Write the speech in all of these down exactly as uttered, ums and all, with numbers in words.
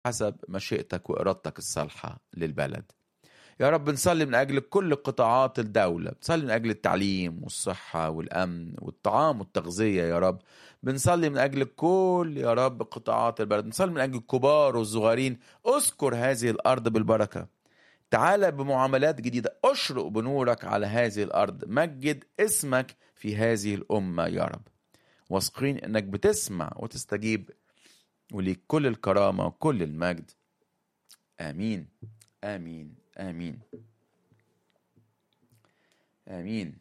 حسب مشيئتك وإرادتك الصالحة للبلد. يا رب نصلي من أجل كل قطاعات الدولة، بنصلي من أجل التعليم والصحة والأمن والطعام والتغذية يا رب، بنصلي من أجل كل يا رب قطاعات البلد، بنصلي من أجل الكبار والصغيرين. أذكر هذه الأرض بالبركة، تعالى بمعاملات جديدة، أشرق بنورك على هذه الأرض، مجد اسمك في هذه الأمة يا رب، واثقين أنك بتسمع وتستجيب، وليك كل الكرامة وكل المجد. آمين آمين آمين آمين.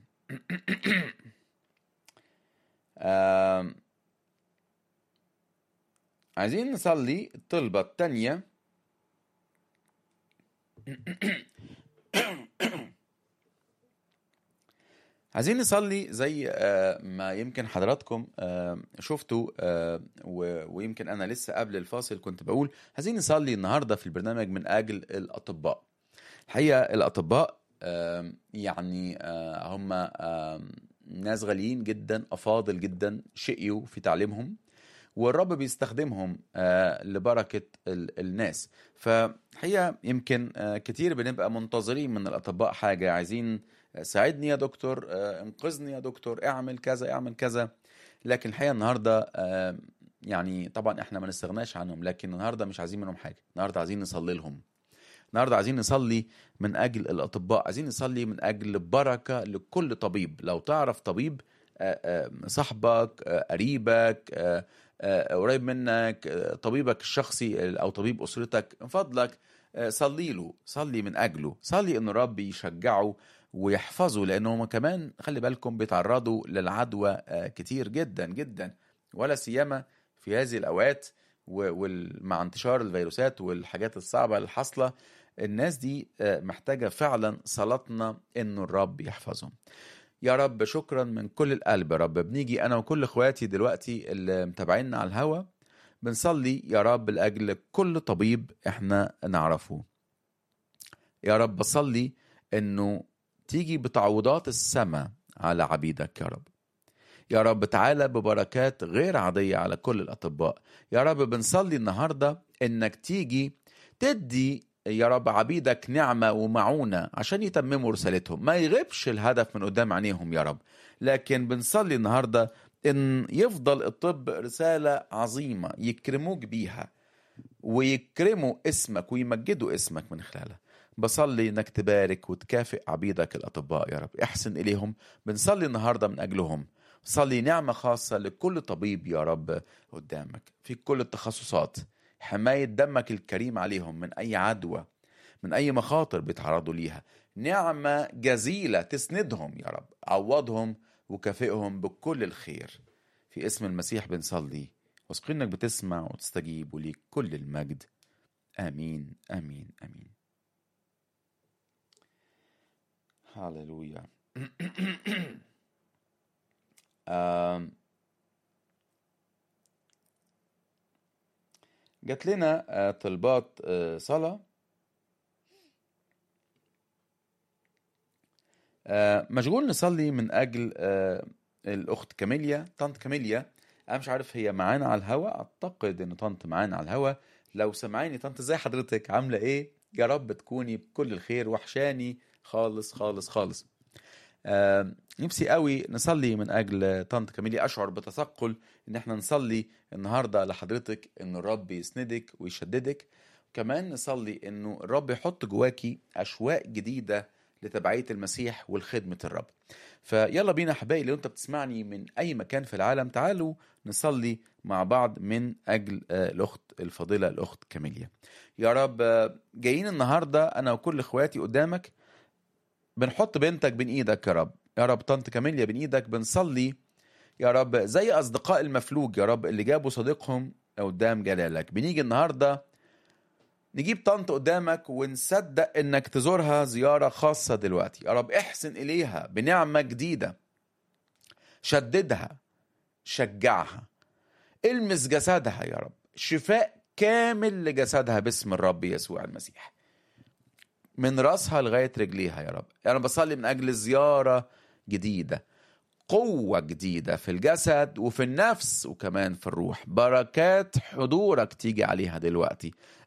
آم. عايزين نصلي الطلبة التانية. عايزين نصلي زي ما يمكن حضراتكم شفتوا، ويمكن أنا لسه قبل الفاصل كنت بقول عايزين نصلي النهاردة في البرنامج من أجل الأطباء. الحقيقة الأطباء يعني هم ناس غاليين جدا، أفاضل جدا، شقيوا في تعليمهم، والرب بيستخدمهم لبركة الناس. فالحقيقة يمكن كتير بنبقى منتظرين من الأطباء حاجة، عايزين ساعدني يا دكتور، انقذني يا دكتور، اعمل كذا اعمل كذا. لكن الحقيقة النهاردة يعني طبعا احنا ما نستغناش عنهم، لكن النهاردة مش عايزين منهم حاجة، النهاردة عايزين نصلي لهم. النهاردة عايزين نصلي من أجل الأطباء، عايزين نصلي من أجل بركة لكل طبيب. لو تعرف طبيب صاحبك، قريبك، قريب منك، طبيبك الشخصي أو طبيب أسرتك، من فضلك صلي له، صلي من أجله، صلي إن الرب يشجعه ويحفظه، لأنهم كمان خلي بالكم بيتعرضوا للعدوى كتير جدا جدا، ولا سيما في هذه الأوقات ومع انتشار الفيروسات والحاجات الصعبة الحاصلة. الناس دي محتاجة فعلا صلاتنا إن الرب يحفظهم. يا رب شكرا من كل القلب يا رب. بنيجي أنا وكل إخواتي دلوقتي اللي متابعيننا على الهوا، بنصلي يا رب لأجل كل طبيب إحنا نعرفه. يا رب بصلي إنه تيجي بتعويضات السماء على عبيدك يا رب. يا رب تعالى ببركات غير عادية على كل الأطباء. يا رب بنصلي النهاردة إنك تيجي تدي يا رب عبيدك نعمة ومعونة عشان يتمموا رسالتهم، ما يغيبش الهدف من قدام عينيهم يا رب. لكن بنصلي النهاردة إن يفضل الطب رسالة عظيمة يكرموك بيها، ويكرموا اسمك ويمجدوا اسمك من خلالها. بصلي إنك تبارك وتكافئ عبيدك الأطباء يا رب، احسن إليهم. بنصلي النهاردة من أجلهم، صلي نعمة خاصة لكل طبيب يا رب قدامك في كل التخصصات، حماية دمك الكريم عليهم من أي عدوى، من أي مخاطر بيتعرضوا ليها. نعمة جزيلة تسندهم يا رب، عوضهم وكافئهم بكل الخير. في اسم المسيح بنصلي، واثقين انك بتسمع وتستجيب، وليك كل المجد. آمين آمين آمين. هاليلويا. جات لنا طلبات صلاة. مشغول نصلي من أجل الأخت كاميليا، طنط كاميليا. أنا مش عارف هي معانا على الهوا، أعتقد إن طنط معانا على الهوا. لو سمعيني طنط، ازاي حضرتك، عاملة إيه؟ يا رب تكوني بكل الخير، وحشاني خالص خالص خالص. آه نفسي قوي نصلي من أجل طنط كاميليا. أشعر بتثقل إن احنا نصلي النهاردة لحضرتك إن الرب يسندك ويشددك، كمان نصلي إنه الرب يحط جواكي أشواق جديدة لتبعية المسيح والخدمة الرب. فيلا بينا حبايبي، لو انت بتسمعني من أي مكان في العالم، تعالوا نصلي مع بعض من أجل آه الأخت الفضيلة الأخت كاميليا. يا رب آه جايين النهاردة أنا وكل إخواتي قدامك، بنحط بنتك بين ايدك يا رب. يا رب طنط كاميليا بين ايدك، بنصلي يا رب زي اصدقاء المفلوج يا رب اللي جابوا صديقهم قدام جلالك. بنيجي النهارده نجيب طنط قدامك ونصدق انك تزورها زياره خاصه دلوقتي. يا رب احسن اليها بنعمه جديده، شددها، شجعها، المس جسدها يا رب، شفاء كامل لجسدها باسم الرب يسوع المسيح، من رأسها لغاية رجليها يا رب. أنا بصلي من أجل زيارة جديدة، قوة جديدة في الجسد وفي النفس وكمان في الروح. بركات حضورك تيجي عليها دلوقتي،